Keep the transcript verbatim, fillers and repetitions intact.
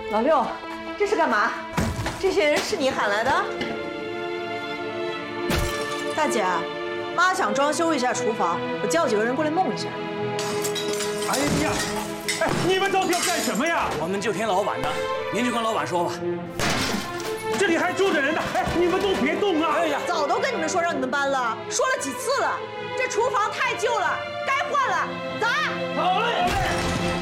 老六，这是干嘛？这些人是你喊来的？ 大姐，妈想装修一下厨房，我叫几个人过来弄一下。 哎呀，哎，你们到底要干什么呀？ 我们就听老板的，您就跟老板说吧。 这里还住着人呢，哎，你们都别动啊！哎呀， 早都跟你们说让你们搬了，说了几次了，这厨房太旧了，该换了，走。 好嘞。